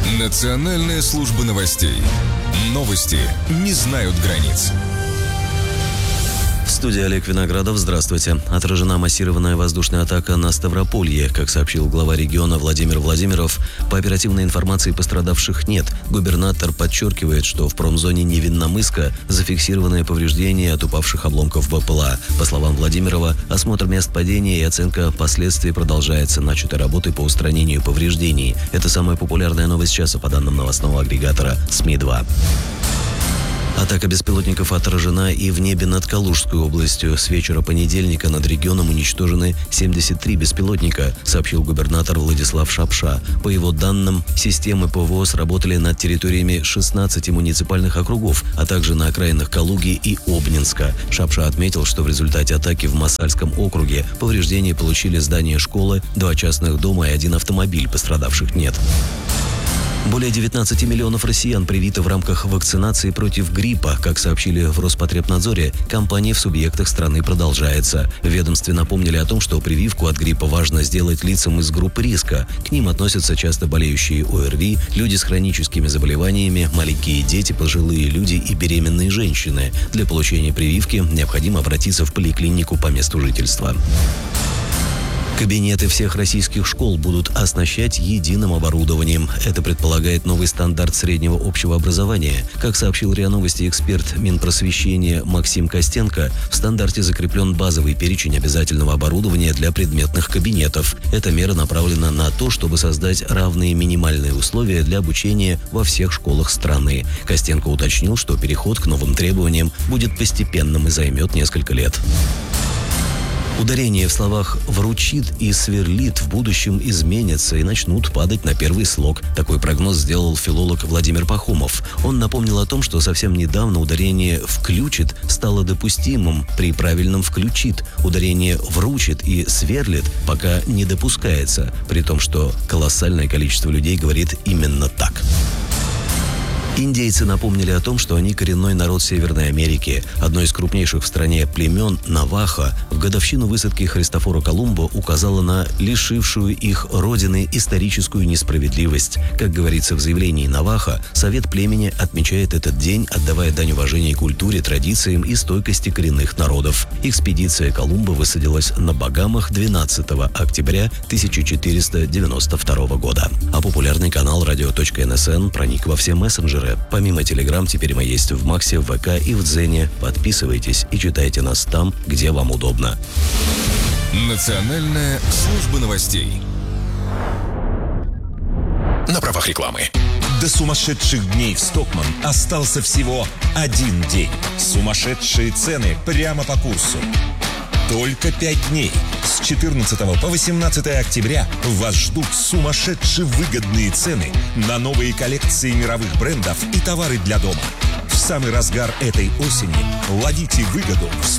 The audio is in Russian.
Национальная служба новостей. Новости не знают границ. В студии Олег Виноградов. Здравствуйте. Отражена массированная воздушная атака на Ставрополье. Как сообщил глава региона Владимир Владимиров, по оперативной информации пострадавших нет. Губернатор подчеркивает, что в промзоне Невинномысска зафиксированы повреждения от упавших обломков БПЛА. По словам Владимирова, осмотр мест падения и оценка последствий продолжается. Начаты работы по устранению повреждений. Это самая популярная новость часа по данным новостного агрегатора СМИ-2. Атака беспилотников отражена и в небе над Калужской областью. С вечера понедельника над регионом уничтожены 73 беспилотника, сообщил губернатор Владислав Шапша. По его данным, системы ПВО сработали над территориями 16 муниципальных округов, а также на окраинах Калуги и Обнинска. Шапша отметил, что в результате атаки в Мосальском округе повреждения получили здание школы, 2 частных дома и 1 автомобиль. Пострадавших нет. Более 19 миллионов россиян привиты в рамках вакцинации против гриппа. Как сообщили в Роспотребнадзоре, кампания в субъектах страны продолжается. В ведомстве напомнили о том, что прививку от гриппа важно сделать лицам из групп риска. К ним относятся часто болеющие ОРВИ, люди с хроническими заболеваниями, маленькие дети, пожилые люди и беременные женщины. Для получения прививки необходимо обратиться в поликлинику по месту жительства. Кабинеты всех российских школ будут оснащать единым оборудованием. Это предполагает новый стандарт среднего общего образования. Как сообщил РИА Новости эксперт Минпросвещения Максим Костенко, в стандарте закреплен базовый перечень обязательного оборудования для предметных кабинетов. Эта мера направлена на то, чтобы создать равные минимальные условия для обучения во всех школах страны. Костенко уточнил, что переход к новым требованиям будет постепенным и займет несколько лет. Ударения в словах «вручит» и «сверлит» в будущем изменятся и начнут падать на первый слог. Такой прогноз сделал филолог Владимир Пахомов. Он напомнил о том, что совсем недавно ударение «включит» стало допустимым при правильном «включит». Ударение «вручит» и «сверлит» пока не допускается, при том, что колоссальное количество людей говорит именно так. Индейцы напомнили о том, что они коренной народ Северной Америки. Одно из крупнейших в стране племен Навахо в годовщину высадки Христофора Колумба указало на лишившую их родины историческую несправедливость. Как говорится в заявлении Навахо, Совет племени отмечает этот день, отдавая дань уважения культуре, традициям и стойкости коренных народов. Экспедиция Колумба высадилась на Багамах 12 октября 1492 года. А популярный канал radio.nsn проник во все мессенджеры. Помимо Telegram, теперь мы есть в Максе, в ВК и в Дзене. Подписывайтесь и читайте нас там, где вам удобно. Национальная служба новостей. На правах рекламы. До сумасшедших дней в Стокманн остался всего 1 день. Сумасшедшие цены прямо по курсу. Только 5 дней. С 14 по 18 октября вас ждут сумасшедшие выгодные цены на новые коллекции мировых брендов и товары для дома. В самый разгар этой осени ловите выгоду в